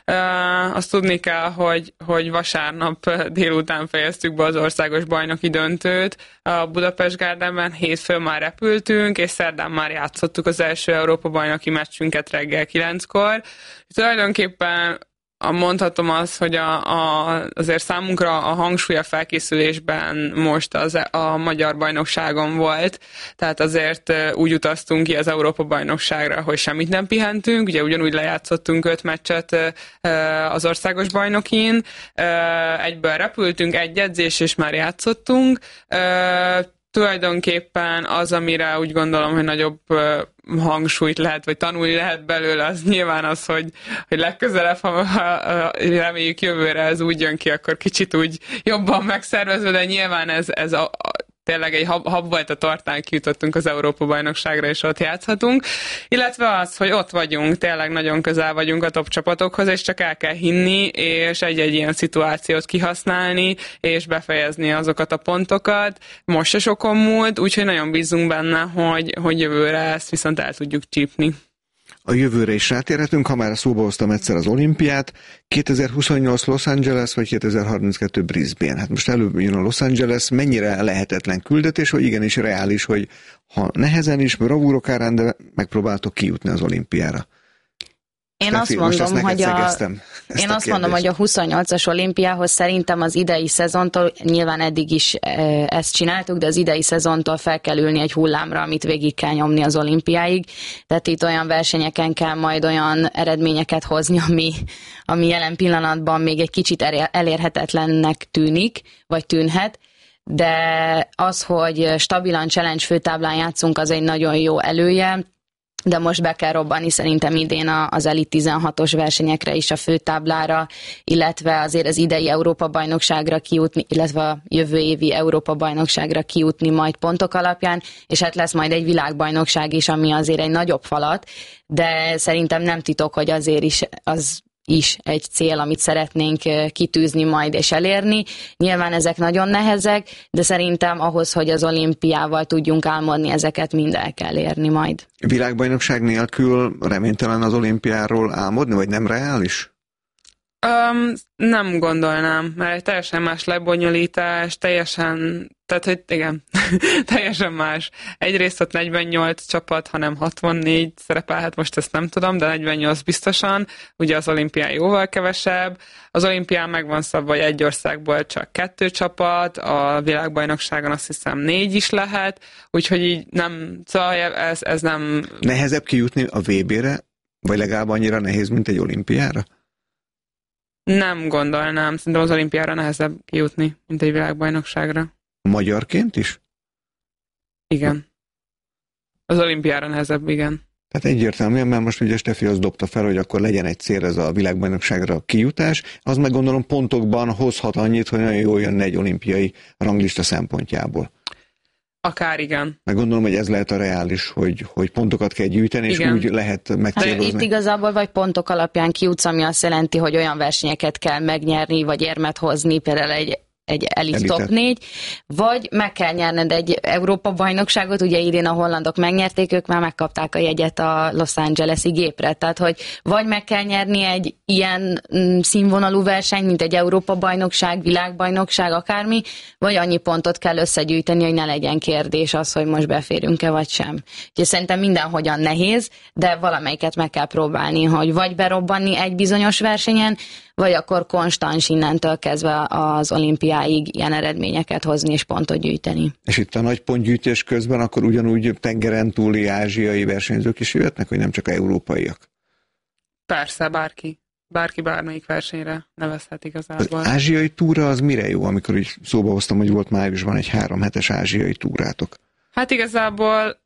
Azt tudni kell, hogy vasárnap délután fejeztük be az országos bajnoki döntőt a Budapest Gardenben, hétfőn már repültünk, és szerdán már játszottuk az első Európa-bajnoki meccsünket reggel 9-kor. Tulajdonképpen mondhatom azt, hogy azért számunkra a hangsúly a felkészülésben most a magyar bajnokságon volt, tehát azért úgy utaztunk ki az Európa-bajnokságra, hogy semmit nem pihentünk, ugye ugyanúgy lejátszottunk 5 meccset az országos bajnokin, egyből repültünk, egy edzés, és már játszottunk. Tulajdonképpen az, amire úgy gondolom, hogy nagyobb hangsúlyt lehet, vagy tanulni lehet belőle, az nyilván az, hogy legközelebb, ha reméljük jövőre ez úgy jön ki, akkor kicsit úgy jobban megszervezve, de nyilván ez tényleg egy hab volt a tortán, kijutottunk az Európa-bajnokságra, és ott játszhatunk. Illetve az, hogy ott vagyunk, tényleg nagyon közel vagyunk a top csapatokhoz, és csak el kell hinni, és egy-egy ilyen szituációt kihasználni, és befejezni azokat a pontokat. Most se sokon múlt, úgyhogy nagyon bízunk benne, hogy jövőre ezt viszont el tudjuk csípni. A jövőre is rátérhetünk, ha már szóba hoztam egyszer az olimpiát. 2028 Los Angeles, vagy 2032 Brisbane? Hát most előbb jön a Los Angeles, mennyire lehetetlen küldetés, hogy igenis reális, hogy ha nehezen is, bravúrok árán, de megpróbáltok kijutni az olimpiára. Én azt mondom, hogy a 28-as olimpiához szerintem az idei szezontól, nyilván eddig is ezt csináltuk, de az idei szezontól fel kell ülni egy hullámra, amit végig kell nyomni az olimpiáig. Tehát itt olyan versenyeken kell majd olyan eredményeket hozni, ami jelen pillanatban még egy kicsit elérhetetlennek tűnik, vagy tűnhet. De az, hogy stabilan challenge főtáblán játszunk, az egy nagyon jó elője, de most be kell robbani szerintem idén az Elite 16-os versenyekre is a főtáblára, illetve azért az idei Európa-bajnokságra kijutni, illetve a jövő évi Európa-bajnokságra kijutni majd pontok alapján, és hát lesz majd egy világbajnokság is, ami azért egy nagyobb falat, de szerintem nem titok, hogy azért is egy cél, amit szeretnénk kitűzni majd és elérni. Nyilván ezek nagyon nehezek, de szerintem ahhoz, hogy az olimpiával tudjunk álmodni, ezeket mind el kell érni majd. Világbajnokság nélkül reménytelen az olimpiáról álmodni, vagy nem reális? Nem gondolnám, mert egy teljesen más lebonyolítás, tehát hogy igen, teljesen más. Egyrészt ott 48 csapat, hanem 64 szerepelhet, most ezt nem tudom, de 48 biztosan, ugye az olimpián jóval kevesebb. Az olimpián meg van szabva, hogy egy országból csak 2 csapat, a világbajnokságon azt hiszem 4 is lehet, úgyhogy így nem, szóval ez nem... Nehezebb kijutni a VB-re, vagy legalább annyira nehéz, mint egy olimpiára? Nem gondolnám. Szerintem az olimpiára nehezebb kijutni, mint egy világbajnokságra. Magyarként is? Igen. Az olimpiára nehezebb, igen. Tehát egyértelműen, mert most ugye Steffi azt dobta fel, hogy akkor legyen egy cél ez a világbajnokságra a kijutás, az meg gondolom pontokban hozhat annyit, hogy nagyon jól jönne egy olimpiai ranglista szempontjából. Akár igen. Meg gondolom, hogy ez lehet a reális, hogy pontokat kell gyűjteni, igen. És úgy lehet megcélozni. Itt igazából vagy pontok alapján kijutsz, ami azt jelenti, hogy olyan versenyeket kell megnyerni, vagy érmet hozni, például egy elit top 4, vagy meg kell nyerned egy Európa-bajnokságot, ugye idén a hollandok megnyerték, ők már megkapták a jegyet a Los Angeles-i gépre, tehát hogy vagy meg kell nyerni egy ilyen színvonalú verseny, mint egy Európa-bajnokság, világbajnokság, akármi, vagy annyi pontot kell összegyűjteni, hogy ne legyen kérdés az, hogy most beférünk-e vagy sem. Úgyhogy szerintem mindenhogyan nehéz, de valamelyiket meg kell próbálni, hogy vagy berobbanni egy bizonyos versenyen, vagy akkor konstans innentől kezdve az olimpiáig ilyen eredményeket hozni és pontot gyűjteni. És itt a nagy pontgyűjtés közben akkor ugyanúgy tengeren túli ázsiai versenyzők is jöhetnek, hogy nem csak európaiak? Persze, bárki bármelyik versenyre nevezhet igazából. Az ázsiai túra az mire jó, amikor így szóba hoztam, hogy volt májusban egy 3 hetes ázsiai túrátok? Hát igazából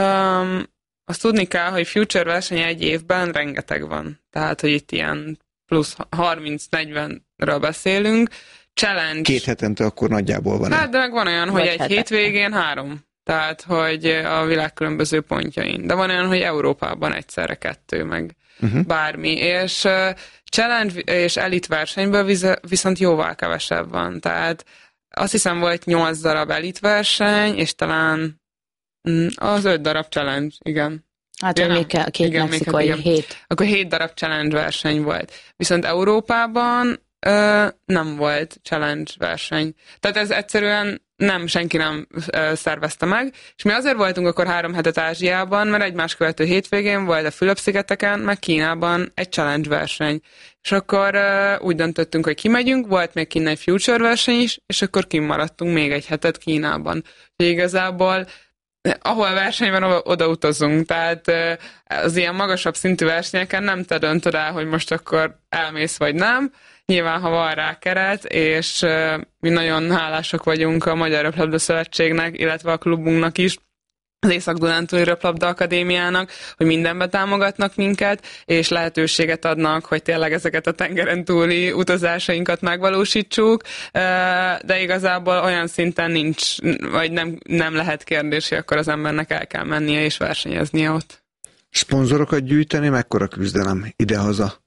azt tudni kell, hogy future verseny egy évben rengeteg van. Tehát, hogy itt ilyen plusz 30-40-ről beszélünk. Challenge. 2 hetente akkor nagyjából van. Hát, de meg van olyan, hogy egy hétvégén 3. Tehát, hogy a világ különböző pontjain. De van olyan, hogy Európában egyszerre 2, meg bármi. És challenge és elit versenyből viszont jóval kevesebb van. Tehát azt hiszem volt 8 darab elit verseny, és talán az 5 darab challenge, igen. Hát ja, még két mexikai, 7. Akkor 7 darab challenge verseny volt. Viszont Európában nem volt challenge verseny. Tehát ez egyszerűen senki nem szervezte meg, és mi azért voltunk akkor 3 hetet Ázsiában, mert egymás követő hétvégén volt a Fülöp-szigeteken, meg Kínában egy challenge verseny. És akkor úgy döntöttünk, hogy kimegyünk, volt még kinn egy future verseny is, és akkor kimaradtunk még egy hetet Kínában. Úgyhogy igazából ahol verseny van, oda utazunk, tehát az ilyen magasabb szintű versenyeken nem te döntöd el, hogy most akkor elmész vagy nem. Nyilván, ha van rá keret, és mi nagyon hálásak vagyunk a Magyar Röplabda Szövetségnek, illetve a klubunknak is, az Észak-Dunántúli Röplabda Akadémiának, hogy mindenbe támogatnak minket, és lehetőséget adnak, hogy tényleg ezeket a tengeren túli utazásainkat megvalósítsuk, de igazából olyan szinten nincs, vagy nem lehet kérdés, hogy akkor az embernek el kell mennie és versenyeznie ott. Szponzorokat gyűjteni, mekkora küzdelem idehaza?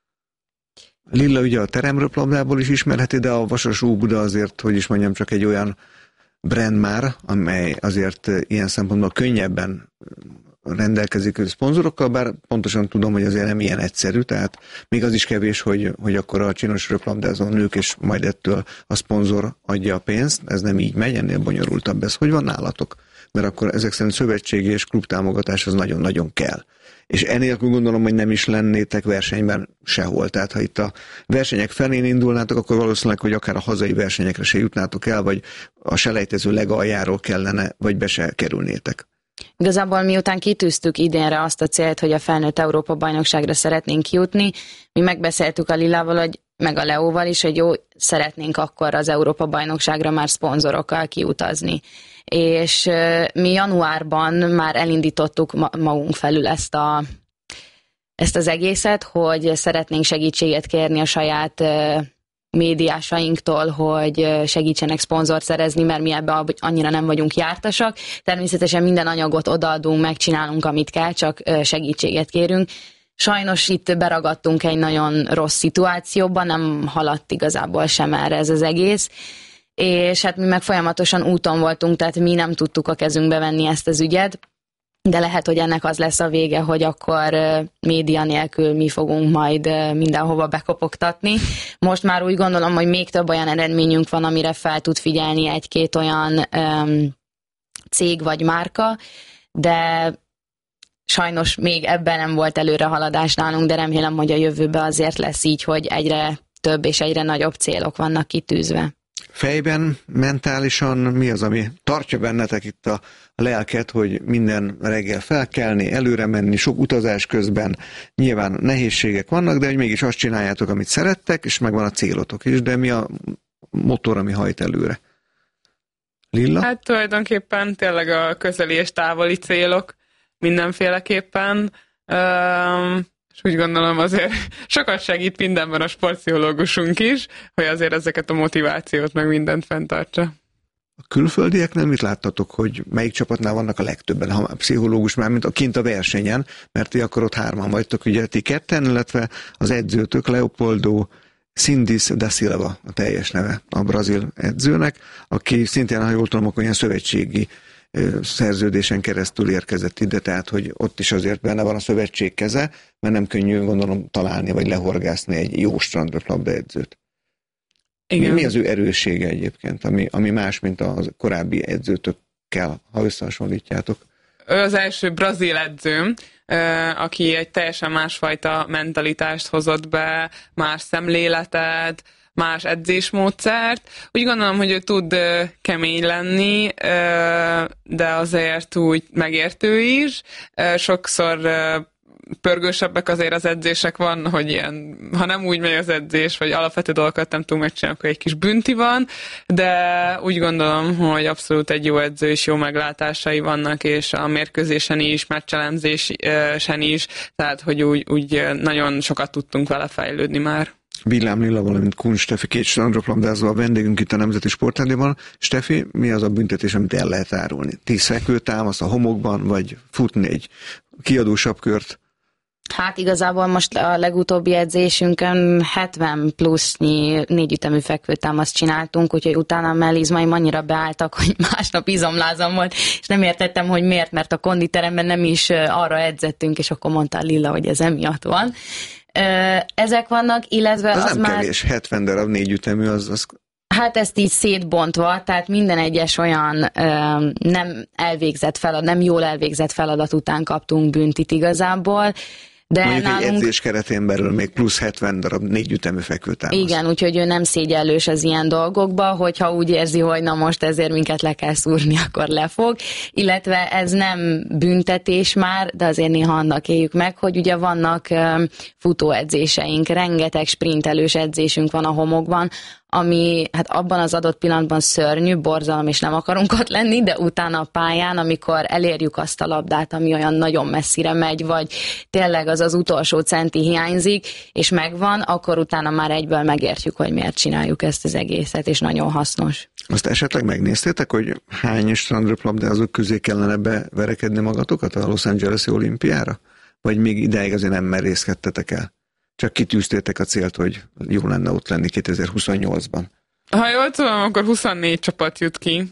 Lilla ugye a teremröplabdából is ismerheti, de a Vasas Óbuda azért, hogy is mondjam, csak egy olyan brand már, amely azért ilyen szempontból könnyebben rendelkezik szponzorokkal, bár pontosan tudom, hogy azért nem ilyen egyszerű, tehát még az is kevés, hogy akkor a csinos röplabdázó nők, és majd ettől a szponzor adja a pénzt, ez nem így megy, ennél bonyolultabb ez. Hogy van nálatok? Mert akkor ezek szerint szövetségi és klubtámogatás az nagyon-nagyon kell. És enélkül gondolom, hogy nem is lennétek versenyben sehol. Tehát ha itt a versenyek felén indulnátok, akkor valószínűleg, hogy akár a hazai versenyekre se jutnátok el, vagy a selejtező legaljáról kellene, vagy be se kerülnétek. Igazából miután kitűztük idénre azt a célt, hogy a felnőtt Európa-bajnokságra szeretnénk jutni, mi megbeszéltük a Lillával, hogy meg a Leóval is, hogy jó, szeretnénk akkor az Európa-bajnokságra már szponzorokkal kiutazni. És mi januárban már elindítottuk magunk felül ezt az egészet, hogy szeretnénk segítséget kérni a saját médiásainktól, hogy segítsenek szponzort szerezni, mert mi ebben annyira nem vagyunk jártasak. Természetesen minden anyagot odaadunk, megcsinálunk, amit kell, csak segítséget kérünk. Sajnos itt beragadtunk egy nagyon rossz szituációba, nem haladt igazából sem erre ez az egész, és hát mi meg folyamatosan úton voltunk, tehát mi nem tudtuk a kezünkbe venni ezt az ügyet, de lehet, hogy ennek az lesz a vége, hogy akkor média nélkül mi fogunk majd mindenhova bekopogtatni. Most már úgy gondolom, hogy még több olyan eredményünk van, amire fel tud figyelni egy-két olyan cég vagy márka, de sajnos még ebben nem volt előrehaladás nálunk, de remélem, hogy a jövőben azért lesz így, hogy egyre több és egyre nagyobb célok vannak kitűzve. Fejben, mentálisan mi az, ami tartja bennetek itt a lelket, hogy minden reggel felkelni, előre menni, sok utazás közben, nyilván nehézségek vannak, de hogy mégis azt csináljátok, amit szerettek, és megvan a célotok is, de mi a motor, ami hajt előre? Lilla? Hát tulajdonképpen tényleg a közeli és távoli célok mindenféleképpen, és úgy gondolom azért sokat segít mindenben a sportpszichológusunk is, hogy azért ezeket a motivációt meg mindent fenntartsa. A külföldieknél mit láttatok, hogy melyik csapatnál vannak a legtöbben, ha pszichológus már, mint kint a versenyen, mert ti akkor ott 3 vagytok, ugye ti 2, illetve az edzőtök Leopoldo Sindis da Silva a teljes neve a brazil edzőnek, aki szintén, ha jól tudom, akkor ilyen szövetségi szerződésen keresztül érkezett ide, tehát hogy ott is azért benne van a szövetség keze, mert nem könnyű, gondolom, találni vagy lehorgászni egy jó strandröplabda edzőt. Igen. Mi az ő erőssége egyébként, ami más, mint a korábbi edzőtökkel, ha összehasonlítjátok? Ő az első brazil edzőm, aki egy teljesen másfajta mentalitást hozott be, más szemléletet, más edzésmódszert. Úgy gondolom, hogy ő tud kemény lenni, de azért úgy megértő is. Sokszor pörgősebbek azért az edzések van, hogy ilyen, ha nem úgy megy az edzés, vagy alapvető dolgokat nem tudunk megcsinálni, akkor egy kis bünti van, de úgy gondolom, hogy abszolút egy jó edző és jó meglátásai vannak, és a mérkőzésen is, meccselemzésen is, tehát hogy úgy nagyon sokat tudtunk vele fejlődni már. Villám Lilla, valamint Kun Steffi, 2 strandröplabdázó a vendégünk itt a Nemzeti Sportrendében. Steffi, mi az a büntetés, amit el lehet árulni? 10 fekvőtámasz a homokban, vagy futni egy kiadósabb kört? Hát igazából most a legutóbbi edzésünkön 70 plusznyi 4 ütemű fekvőtámaszt csináltunk, úgyhogy utána a mellizmaim annyira beálltak, hogy másnap izomlázam volt, és nem értettem, hogy miért, mert a konditeremben nem is arra edzettünk, és akkor mondta Lilla, hogy ez emiatt van. Ezek vannak, illetve az nem már... kevés, 70 darab 4 ütemű, az... Hát ezt így szétbontva, tehát minden egyes olyan nem elvégzett feladat, nem jól elvégzett feladat után kaptunk büntit igazából, de mondjuk nálunk... egy edzés keretén belül még plusz 70 darab 4 ütemű fekvőtámasz. Igen, úgyhogy ő nem szégyellős az ilyen dolgokba, hogyha úgy érzi, hogy na most ezért minket le kell szúrni, akkor lefog. Illetve ez nem büntetés már, de azért néha annak éljük meg, hogy ugye vannak futóedzéseink, rengeteg sprintelős edzésünk van a homokban, ami hát abban az adott pillanatban szörnyű, borzalom, és nem akarunk ott lenni, de utána a pályán, amikor elérjük azt a labdát, ami olyan nagyon messzire megy, vagy tényleg az utolsó centi hiányzik, és megvan, akkor utána már egyből megértjük, hogy miért csináljuk ezt az egészet, és nagyon hasznos. Azt esetleg megnéztétek, hogy hány strandröplabdázók közé kellene beverekedni magatokat a Los Angeles-i olimpiára? Vagy még ideig azért nem merészkedtetek el? Csak kitűztétek a célt, hogy jó lenne ott lenni 2028-ban. Ha jól tudom, akkor 24 csapat jut ki.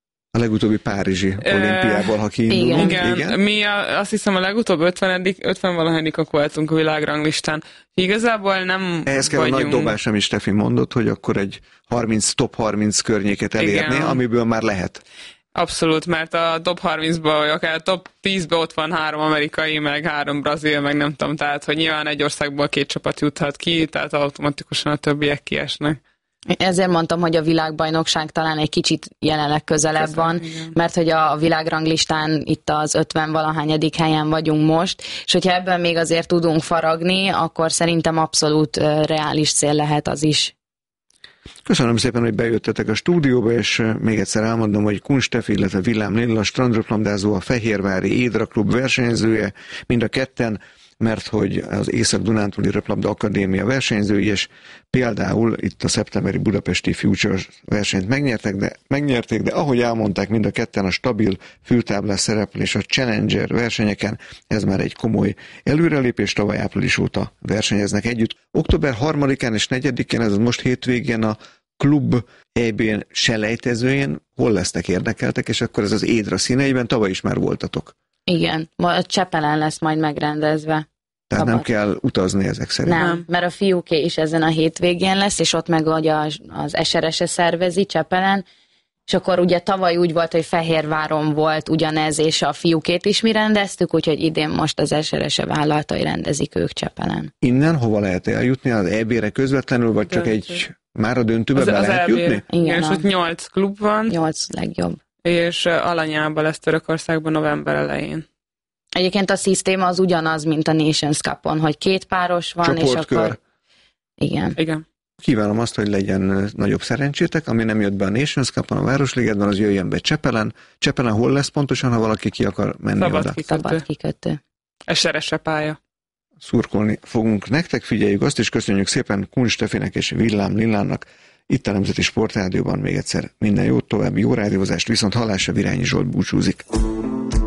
A legutóbbi párizsi olimpiából, ha kiindulunk. Igen. Mi azt hiszem a legutóbb 50 valahányikak voltunk a világranglistán. Igazából nem ehhez kell vagyunk. A nagy dobás, ami Steffi mondott, hogy akkor egy top 30 környéket elérni, igen, amiből már lehet. Abszolút, mert a top 30-ban, vagy akár a top 10-ben ott van 3 amerikai, meg 3 brazil, meg nem tudom, tehát hogy nyilván egy országból 2 csapat juthat ki, tehát automatikusan a többiek kiesnek. Ezért mondtam, hogy a világbajnokság talán egy kicsit jelenleg közelebb van, igen. Mert hogy a világranglistán itt az 50-valahányadik helyen vagyunk most, és hogyha ebben még azért tudunk faragni, akkor szerintem abszolút reális cél lehet az is. Köszönöm szépen, hogy bejöttetek a stúdióba, és még egyszer elmondom, hogy Kun Steffi, illetve Villám Lilla, strandröplabdázó, a Fehérvári Édra Klub versenyzője, mind a ketten, mert hogy az Észak-Dunántúli Röplabda Akadémia versenyzői, és például itt a szeptemberi budapesti Futures versenyt megnyerték, de ahogy elmondták mind a ketten, a stabil fültáblás szereplés a Challenger versenyeken, ez már egy komoly előrelépés, tavaly április óta versenyeznek együtt. Október 3-án és 4-én, ez most hétvégén a klub EB selejtezőjén, hol lesznek érdekeltek, és akkor ez az Édra színeiben, tavaly is már voltatok. Igen, a Csepelen lesz majd megrendezve. Tehát nem kell utazni ezek szerint. Nem, mert a fiúké is ezen a hétvégén lesz, és ott meg az SRS-e szervezi Csepelen, és akkor ugye tavaly úgy volt, hogy Fehérváron volt ugyanez, és a fiúkét is mi rendeztük, úgyhogy idén most az SRS-e vállalta, hogy rendezik ők Csepelen. Innen hova lehet eljutni? Az EB-re közvetlenül, vagy csak már a döntőbe be lehet jutni? Igen, és ott 8 klub van. 8 legjobb. És Alanyában lesz Törökországban november elején. Egyébként a szisztéma az ugyanaz, mint a Nations Cup-on, hogy 2 páros van, csoportkör. És akkor... Igen. Kívánom azt, hogy legyen nagyobb szerencsétek, ami nem jött be a Nations Cup-on, a Városligetben, az jöjjön be Csepelen. Csepelen hol lesz pontosan, ha valaki ki akar menni oda? Szabad kikötő. SRS pálya. Szurkolni fogunk nektek, figyeljük azt, és köszönjük szépen Kun Steffinek és Villám Lillának. Itt a Nemzeti Sportrádióban még egyszer minden jót, további jó rádiózást, viszont hallásra Virányi Zsolt búcsúzik.